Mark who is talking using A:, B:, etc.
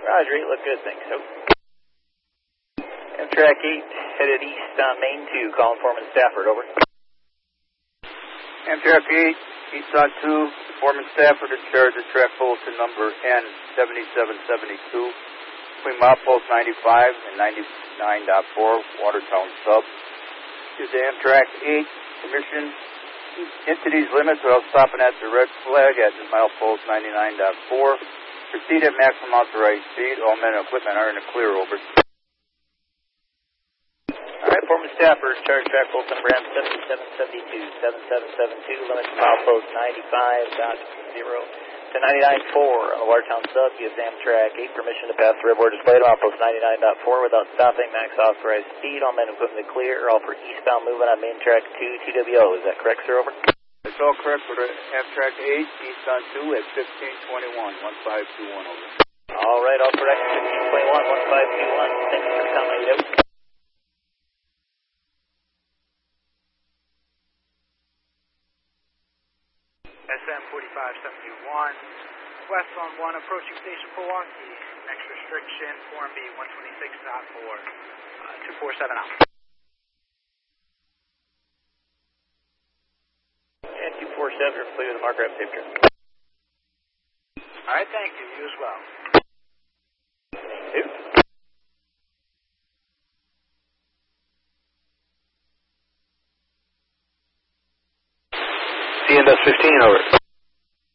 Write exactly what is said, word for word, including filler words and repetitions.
A: Roger, eight, look good, thanks. So. Amtrak eight, headed east on Main two, calling Foreman Stafford, over.
B: Amtrak eight, east on two, Foreman Stafford in charge of track bulletin number N seventy-seven seventy-two, between milepost ninety-five and ninety-nine point four, Watertown Sub. Is the Amtrak eight permission into these limits without stopping at the red flag at the milepost ninety-nine point four. Proceed at maximum authorized speed. All men and equipment are in the clear, over.
A: All right, Foreman Stafford, charge track bulletin number M seventy-seven seventy-two, seventy-seven seventy-two, limits milepost ninety-five point zero to ninety-nine point four on the Watertown Sub. Gives Amtrak eight permission to pass the redboard display to milepost ninety-nine point four without stopping, max authorized speed. All men and equipment clear, all for eastbound movement on main track two T W O. Is that correct, sir, over?
B: That's all correct for the Amtrak eight, east on two at fifteen twenty-one, one five two one, over.
A: All right, all correct, fifteen twenty-one, one five two one. Thank you for coming, David.
C: S M forty-five seventy-one, west on one, approaching station Milwaukee. Next restriction, Form B one twenty-six point four, uh, two four seven out.
A: And two four seven, are clear the marker up picture.
C: All right, thank you. You as well.
A: Two.
D: C N S fifteen, over.